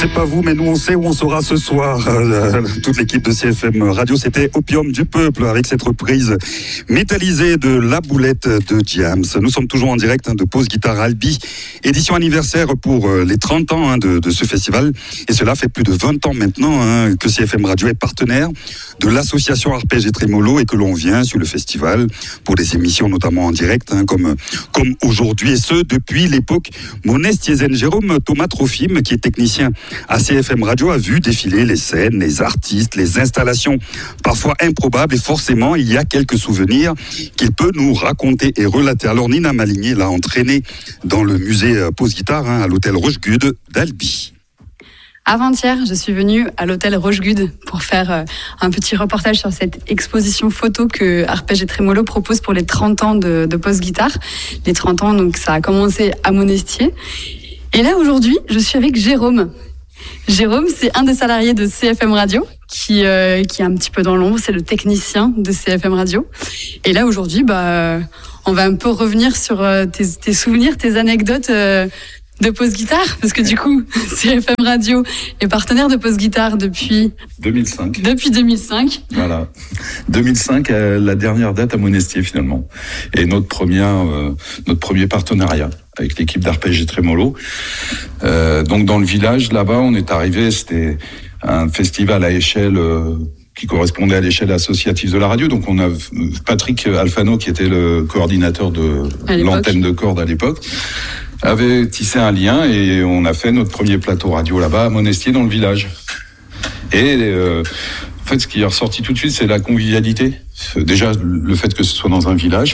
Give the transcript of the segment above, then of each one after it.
sais pas vous, mais nous on sait où on sera ce soir. Toute l'équipe de CFM Radio, c'était Opium du Peuple avec cette reprise métallisée de La Boulette de Diams. Nous sommes toujours en direct de Pause Guitare Albi, édition anniversaire pour les 30 ans de ce festival. Et cela fait plus de 20 ans maintenant que CFM Radio est partenaire de l'association Arpège et Trémolo et que l'on vient sur le festival pour des émissions notamment en direct, comme aujourd'hui, et ce depuis l'époque Monestiézène. Jérôme Thomas Trofim, qui est technicien à CFM Radio, a vu défiler les scènes, les artistes, les installations parfois improbables, et forcément il y a quelques souvenirs qu'il peut nous raconter et relater. Alors Nina Maligné l'a entraîné dans le musée Pause Guitare à l'hôtel Rochegude d'Albi. Avant-hier, je suis venue à l'hôtel Rochegude pour faire un petit reportage sur cette exposition photo que Arpège et Trémolo propose pour les 30 ans de Pause Guitare. Les 30 ans, donc ça a commencé à Monestier. Et là, aujourd'hui, je suis avec Jérôme. Jérôme, c'est un des salariés de CFM Radio qui est un petit peu dans l'ombre. C'est le technicien de CFM Radio. Et là, aujourd'hui, on va un peu revenir sur tes souvenirs, tes anecdotes de Pause Guitare, parce que du coup, CFM Radio est partenaire de Pause Guitare depuis 2005. Depuis 2005. Voilà. 2005, la dernière date à Monestier finalement. Et notre premier partenariat avec l'équipe d'Arpège et Trémolo. Donc dans le village, là-bas, on est arrivé, c'était un festival à échelle qui correspondait à l'échelle associative de la radio. Donc on a Patrick Alfano, qui était le coordinateur de l'antenne de cordes à l'époque, avait tissé un lien et on a fait notre premier plateau radio là-bas à Monestier dans le village. Et en fait, ce qui est ressorti tout de suite, c'est la convivialité. Déjà, le fait que ce soit dans un village.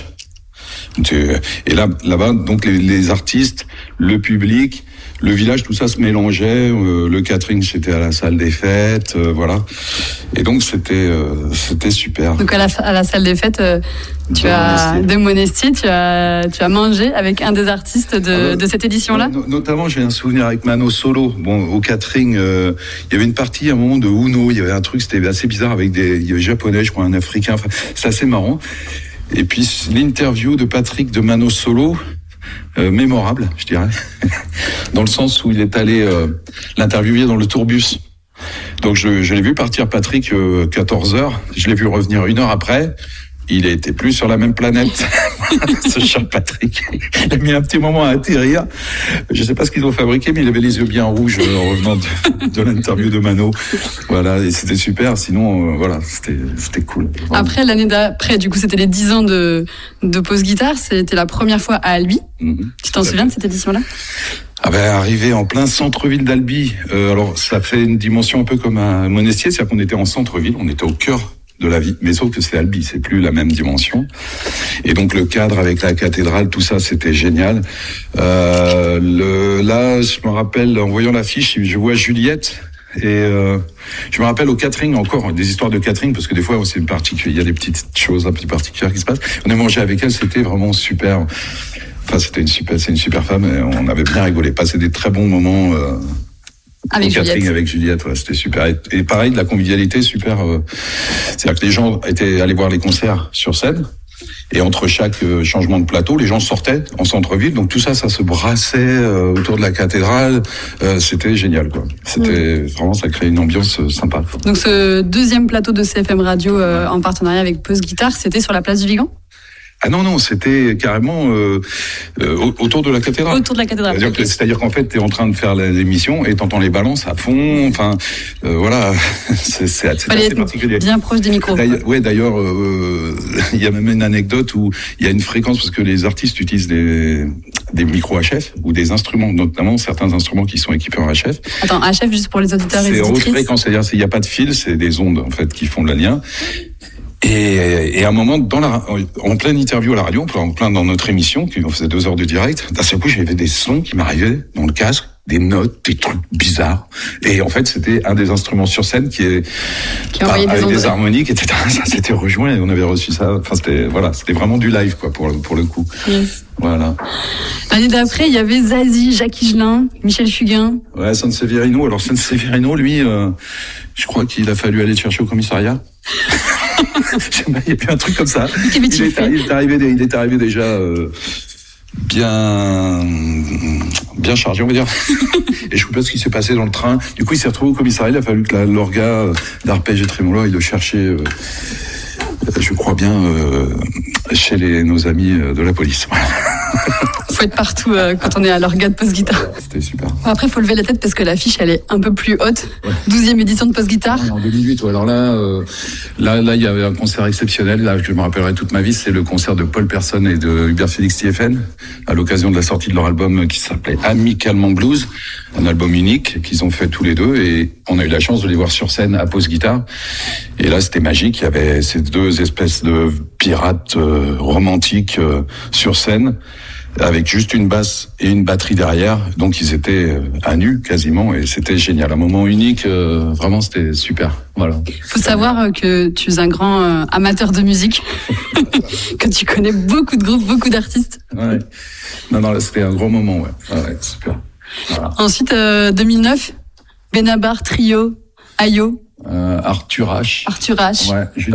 Et là-bas, donc les artistes, le public, le village, tout ça se mélangeait. Le catering, c'était à la salle des fêtes, voilà. Et donc c'était super. Donc à la salle des fêtes, de Monestier, tu as mangé avec un des artistes de cette édition-là. Notamment, j'ai un souvenir avec Mano Solo. Bon, au catering, il y avait une partie à un moment de Uno. Il y avait un truc, c'était assez bizarre avec il y avait japonais, je crois, un africain. Enfin, c'est assez marrant. Et puis l'interview de Patrick de Mano Solo, mémorable, je dirais, dans le sens où il est allé l'interviewer dans le tourbus. Donc je l'ai vu partir, Patrick, 14h, je l'ai vu revenir 1 heure après. Il était plus sur la même planète, ce cher Patrick. Il a mis un petit moment à atterrir. Je sais pas ce qu'ils ont fabriqué, mais il avait les yeux bien rouges en revenant de l'interview de Mano. Voilà, et c'était super. Sinon, voilà, c'était cool. Vraiment. Après, l'année d'après, du coup, c'était les 10 ans de Pause Guitare. C'était la première fois à Albi. Tu t'en souviens de cette édition-là ? Arrivé en plein centre-ville d'Albi. Alors, ça fait une dimension un peu comme à Monestier, c'est-à-dire qu'on était en centre-ville, on était au cœur de la vie, mais sauf que c'est Albi, c'est plus la même dimension. Et donc le cadre avec la cathédrale, tout ça, c'était génial. Là, je me rappelle, en voyant l'affiche, je vois Juliette. Et je me rappelle au catering, encore des histoires de catering, parce que des fois il y a des petites choses un peu particulières qui se passent. On a mangé avec elle, c'était vraiment super. Enfin, c'est une super femme, et on avait bien rigolé, passé des très bons moments avec Juliette. Avec Juliette, ouais, c'était super. Et pareil, de la convivialité, super. C'est-à-dire que les gens étaient allés voir les concerts sur scène, et entre chaque changement de plateau, les gens sortaient en centre-ville, donc tout ça se brassait autour de la cathédrale. C'était génial, quoi. C'était vraiment, ça créait une ambiance sympa. Donc ce deuxième plateau de CFM Radio en partenariat avec Pause Guitare, c'était sur la place du Vigan ? Ah non, c'était carrément autour de la cathédrale. Autour de la cathédrale. C'est-à-dire qu'en fait, t'es en train de faire l'émission et t'entends les balances à fond. Enfin, voilà, c'est assez particulier. Bien proche des micros. D'ailleurs, il y a même une anecdote où il y a une fréquence, parce que les artistes utilisent des micros HF ou des instruments, notamment certains instruments qui sont équipés en HF. Attends, HF juste pour les auditeurs et les auditrices. C'est haute fréquence, c'est-à-dire qu'il n'y a pas de fil, c'est des ondes en fait qui font le lien. Et à un moment, en pleine interview à la radio, en plein dans notre émission, on faisait 2 heures de direct, d'un seul coup, j'avais des sons qui m'arrivaient dans le casque, des notes, des trucs bizarres. Et en fait, c'était un des instruments sur scène qui envoyait avec des harmoniques, etc. Ça s'était rejoint et on avait reçu ça. Enfin, c'était vraiment du live, quoi, pour le coup. Yes. Voilà. L'année d'après, il y avait Zazie, Jacques Higelin, Michel Fugain. Ouais, Sanseverino. Alors, Sanseverino, lui, je crois qu'il a fallu aller le chercher au commissariat. Il y a eu un truc comme ça. Il est arrivé déjà bien chargé, on va dire. Et je ne sais pas ce qui s'est passé dans le train. Du coup, il s'est retrouvé au commissariat. Il a fallu que l'orga d'Arpège et Trémolo aille le chercher, je crois bien, chez nos amis de la police. Faut être partout quand on est à l'orga de post-guitare. C'était super. Après, il faut lever la tête parce que l'affiche, elle est un peu plus haute. Ouais. 12e édition de post-guitare. En 2008, alors là, il y avait un concert exceptionnel. Là, je me rappellerai toute ma vie, c'est le concert de Paul Persson et de Hubert Félix TFN, à l'occasion de la sortie de leur album qui s'appelait Amicalement Blues, un album unique qu'ils ont fait tous les deux. Et on a eu la chance de les voir sur scène à post-guitare. Et là, c'était magique. Il y avait ces deux espèces de pirates romantiques sur scène, avec juste une basse et une batterie derrière. Donc ils étaient à nu quasiment et c'était génial. Un moment unique, vraiment c'était super. Voilà. Faut savoir que tu es un grand amateur de musique, que tu connais beaucoup de groupes, beaucoup d'artistes. Ouais. Non, là c'était un gros moment, ouais, super. Voilà. Ensuite, 2009, Benabar, Trio, Ayo. Arthur H. Ouais.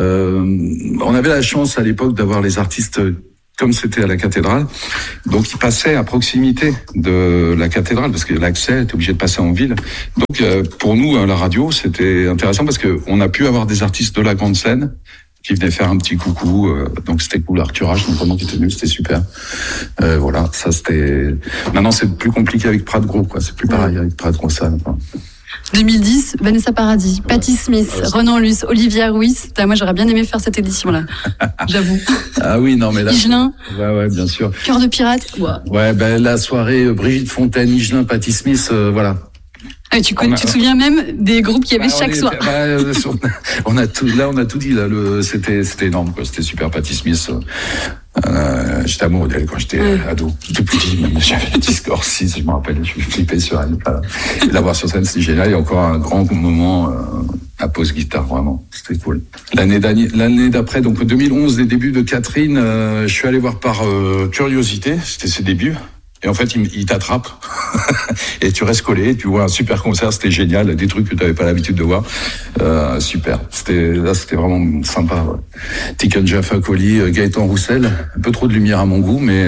On avait la chance à l'époque d'avoir les artistes comme c'était à la cathédrale, donc ils passaient à proximité de la cathédrale parce que l'accès était obligé de passer en ville. Donc pour nous à la radio c'était intéressant parce que on a pu avoir des artistes de la grande scène qui venaient faire un petit coucou, donc c'était cool. Arthur H notamment qui était venu, c'était super. Voilà, ça c'était. Maintenant c'est plus compliqué avec Prat Gros, quoi. C'est plus pareil avec Prat Gros ça. 2010, Vanessa Paradis, ouais. Patti Smith, Renan Luce, Olivia Ruiz. Moi, j'aurais bien aimé faire cette édition-là. J'avoue. Ah oui, non, mais là. Higelin. Ouais, bien sûr. Cœur de pirate. Wow. Ouais, la soirée Brigitte Fontaine, Higelin, Patti Smith, voilà. Ah, tu te souviens même des groupes qu'il y avait chaque soir. On a tout dit, là. C'était énorme, quoi. C'était super, Patti Smith. J'étais amoureux d'elle quand j'étais ado. Tout petit, même j'avais le Discord 6, je me rappelle, je flippais sur elle. Voilà. Et la voir sur scène, c'était génial. Il y a encore un grand moment à post-guitare, vraiment. C'était cool. L'année d'après, donc 2011, les débuts de Catherine, je suis allé voir par curiosité, c'était ses débuts. Et en fait, il t'attrape et tu restes collé. Tu vois un super concert, c'était génial, des trucs que tu n'avais pas l'habitude de voir. Super, c'était vraiment sympa. Ouais. Tiken Jaffa Coli, Gaëtan Roussel, un peu trop de lumière à mon goût, mais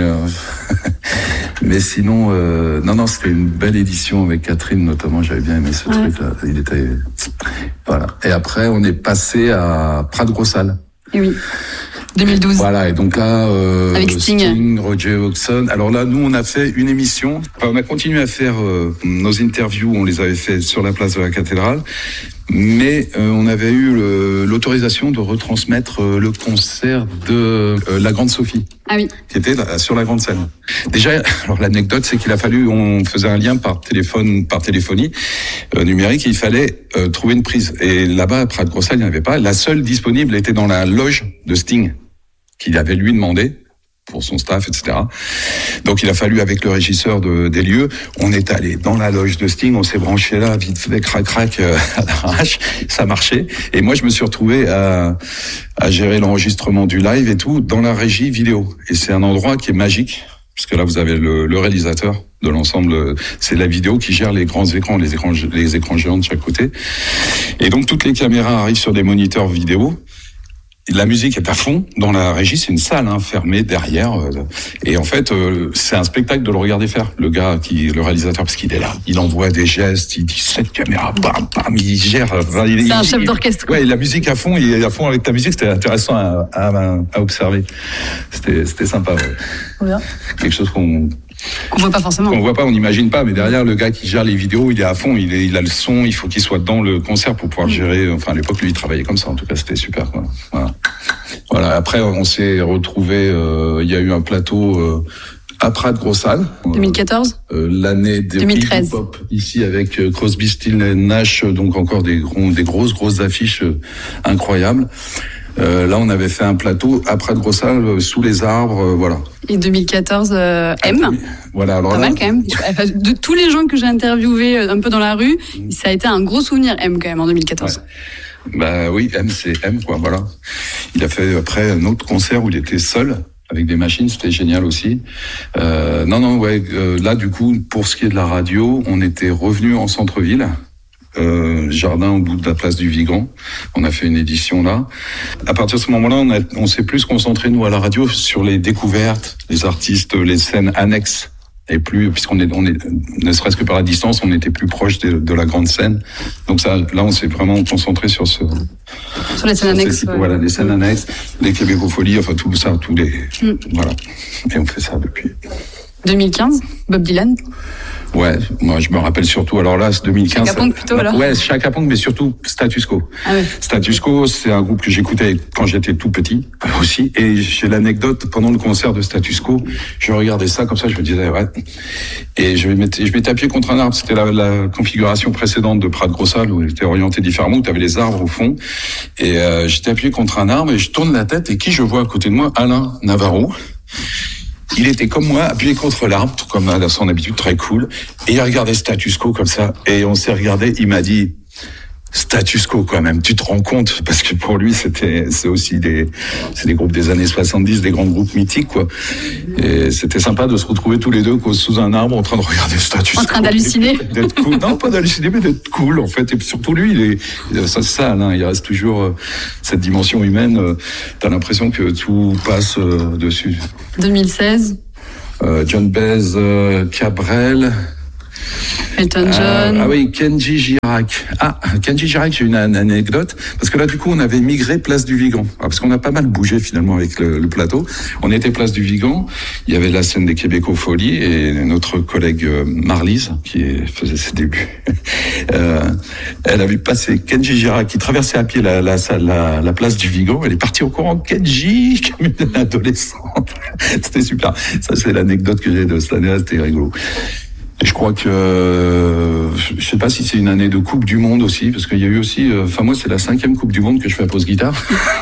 sinon, non, c'était une belle édition avec Catherine notamment. J'avais bien aimé ce truc-là. Il était voilà. Et après, on est passé à Prat Gros Salle. Et oui. 2012. Voilà, et donc là, avec Sting, Roger Hodgson. Alors là, nous, on a fait une émission. Enfin, on a continué à faire nos interviews. On les avait fait sur la place de la cathédrale. Mais on avait eu l'autorisation de retransmettre le concert de la Grande Sophie. Ah oui. Qui était sur la grande scène. Déjà, alors l'anecdote, c'est qu'il a fallu, on faisait un lien par téléphonie numérique, il fallait trouver une prise. Et là-bas, à Prat Gros Salle, il n'y en avait pas. La seule disponible était dans la loge de Sting, qu'il avait lui demandé pour son staff, etc. Donc il a fallu, avec le régisseur des lieux, on est allé dans la loge de Sting, on s'est branché là, vite fait, crac, à l'arrache, ça marchait. Et moi, je me suis retrouvé à gérer l'enregistrement du live et tout, dans la régie vidéo. Et c'est un endroit qui est magique, parce que là, vous avez le réalisateur de l'ensemble, c'est la vidéo qui gère les grands écrans, les écrans géants de chaque côté. Et donc, toutes les caméras arrivent sur des moniteurs vidéo. La musique est à fond dans la régie, c'est une salle fermée derrière, et en fait c'est un spectacle de le regarder faire. Le réalisateur, parce qu'il est là, il envoie des gestes, il dit cette caméra, bam, il gère. C'est un chef d'orchestre. Ouais, la musique à fond, il est à fond avec ta musique, c'était intéressant à observer. C'était sympa. Ouais. Bien. Quelque chose qu'on voit pas forcément. Qu'on voit pas, on n'imagine pas, mais derrière, le gars qui gère les vidéos, il est à fond, il a le son, il faut qu'il soit dans le concert pour pouvoir gérer. Enfin, à l'époque, lui, il travaillait comme ça. En tout cas, c'était super, quoi. Voilà. Après, on s'est retrouvés, il y a eu un plateau à Prat Gros Salle. 2014. L'année de 2013. Pop, ici, avec Crosby, Stills & Nash, donc encore des grosses affiches incroyables. Là, on avait fait un plateau à Prat Gros Salle, sous les arbres, voilà. Et 2014, M. Voilà, alors pas mal quand même. De tous les gens que j'ai interviewés un peu dans la rue, ça a été un gros souvenir, M, quand même, en 2014. Ouais. Bah oui, M, c'est M, quoi, voilà. Il a fait après un autre concert où il était seul, avec des machines, c'était génial aussi. Là, du coup, pour ce qui est de la radio, on était revenu en centre-ville. jardin au bout de la place du Vigan. On a fait une édition là. À partir de ce moment-là, on s'est plus concentré, nous, à la radio, sur les découvertes, les artistes, les scènes annexes. Et plus, puisqu'on est, ne serait-ce que par la distance, on était plus proche de la grande scène. Donc ça, là, on s'est vraiment concentré sur sur les scènes annexes. Voilà, les scènes annexes, les Québécofolies, enfin tout ça, tous les, voilà. Et on fait ça depuis. 2015, Bob Dylan. Ouais, moi je me rappelle surtout, alors là, c'est 2015. Chaka Ponk plutôt, alors. Ouais, Chaka Ponk, mais surtout Status Quo. Ah ouais. Status Quo, c'est un groupe que j'écoutais quand j'étais tout petit, aussi. Et j'ai l'anecdote, pendant le concert de Status Quo, je regardais ça comme ça, je me disais, ouais. Et je m'étais appuyé contre un arbre. C'était la configuration précédente de Prat Grossal, où il était orienté différemment, où tu avais les arbres au fond. Et j'étais appuyé contre un arbre, et je tourne la tête, et qui je vois à côté de moi? Alain Navarro. Il était comme moi, appuyé contre l'arbre, tout comme à son habitude, très cool. Et il regardait Status Quo comme ça. Et on s'est regardé, il m'a dit, Status Quo quand même, tu te rends compte? Parce que pour lui, c'est aussi des groupes des années 70, des grands groupes mythiques, quoi. Et c'était sympa de se retrouver tous les deux sous un arbre en train de regarder Status Quo. En train d'halluciner. D'être cool. Non, pas d'halluciner, mais d'être cool, en fait. Et surtout lui, c'est ça, Alain, il reste toujours cette dimension humaine. T'as l'impression que tout passe dessus. 2016. John Baez, Cabrel. Elton John. Ah oui, Kenji Girac. Kenji Girac, j'ai une anecdote. Parce que là, du coup, on avait migré place du Vigan. Parce qu'on a pas mal bougé, finalement, avec le plateau. On était place du Vigan. Il y avait la scène des Québécofolies et notre collègue Marlise, qui faisait ses débuts. Elle avait passé Kenji Girac, qui traversait à pied la place du Vigan. Elle est partie au courant Kenji, comme une adolescente. C'était super. Ça, c'est l'anecdote que j'ai de cette année-là. C'était rigolo. Et je crois que, je sais pas si c'est une année de Coupe du Monde aussi, parce qu'il y a eu aussi, moi c'est la 5e Coupe du Monde que je fais à Pause Guitare.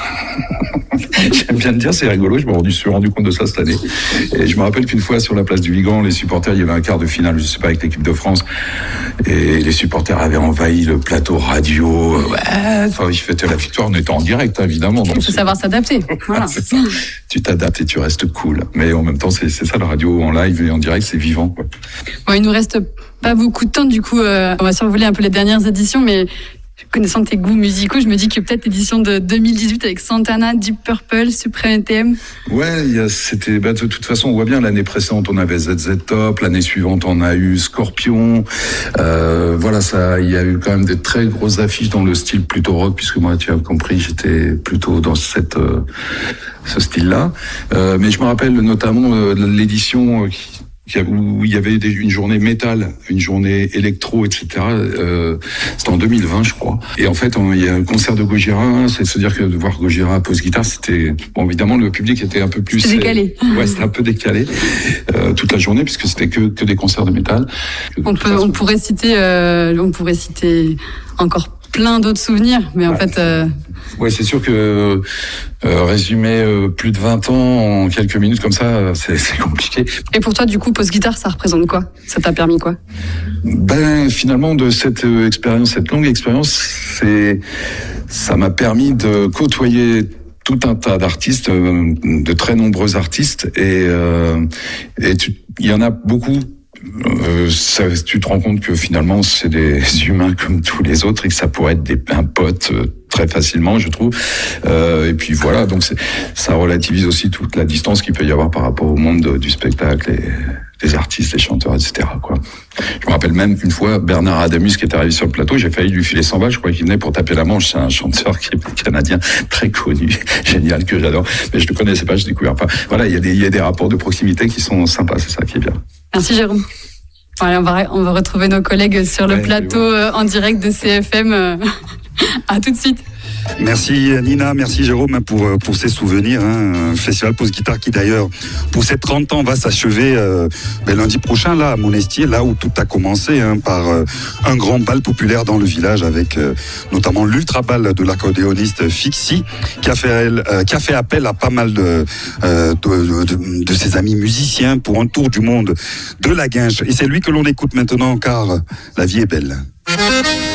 J'aime bien le dire, c'est rigolo, je me suis rendu compte de ça cette année. Et je me rappelle qu'une fois sur la place du Vigan, les supporters, il y avait un quart de finale, je sais pas, avec l'équipe de France, et les supporters avaient envahi le plateau radio. Ouais, enfin, ils fêtaient la victoire, on était en direct, évidemment. Il faut savoir s'adapter. Voilà. C'est ça. Tu t'adaptes et tu restes cool. Mais en même temps, c'est ça, la radio en live et en direct, c'est vivant, quoi. Bon, il nous reste pas beaucoup de temps, du coup, on va survoler un peu les dernières éditions, mais connaissant tes goûts musicaux, je me dis que peut-être l'édition de 2018 avec Santana, Deep Purple, Supreme NTM. Ouais, c'était, de toute façon, on voit bien, l'année précédente, on avait ZZ Top, l'année suivante, on a eu Scorpion. Voilà, il y a eu quand même des très grosses affiches dans le style plutôt rock, puisque moi, tu as compris, j'étais plutôt dans ce style-là. Mais je me rappelle notamment l'édition où il y avait une journée métal, une journée électro, etc. C'était en 2020, je crois. Et en fait, il y a un concert de Gojira. C'est de se dire que de voir Gojira à Pause Guitare, c'était... Bon, évidemment, le public était un peu plus... C'était décalé. Ouais, c'était un peu décalé toute la journée, puisque c'était que des concerts de métal. On pourrait citer encore plein d'autres souvenirs, mais en fait... Ouais, c'est sûr que résumer plus de 20 ans en quelques minutes comme ça, c'est compliqué. Et pour toi, du coup, Pause Guitare, ça représente quoi? Ça t'a permis quoi? Finalement, de cette longue expérience, ça m'a permis de côtoyer tout un tas d'artistes, de très nombreux artistes, et il y en a beaucoup. Tu te rends compte que finalement c'est des humains comme tous les autres et que ça pourrait être un pote très facilement, je trouve. Et puis voilà, donc ça relativise aussi toute la distance qu'il peut y avoir par rapport au monde du spectacle et les artistes, les chanteurs, etc. quoi. Je me rappelle même une fois Bernard Adamus qui est arrivé sur le plateau, j'ai failli lui filer 100 balles, je crois qu'il venait pour taper la manche. C'est un chanteur qui est canadien très connu, génial, que j'adore, mais je le connaissais pas, je découvrais pas. Voilà, il y a des rapports de proximité qui sont sympas, c'est ça qui est bien. Merci Jérôme. Voilà, on va retrouver nos collègues sur le plateau en direct de CFM. À tout de suite. Merci Nina, merci Jérôme pour ces souvenirs. Festival Pause Guitare qui d'ailleurs, pour ses 30 ans, va s'achever lundi prochain là à Monestier, là où tout a commencé par un grand bal populaire dans le village avec notamment l'ultra bal de l'accordéoniste Fixie qui a fait appel à pas mal de ses amis musiciens pour un tour du monde de la guinche. Et c'est lui que l'on écoute maintenant car la vie est belle.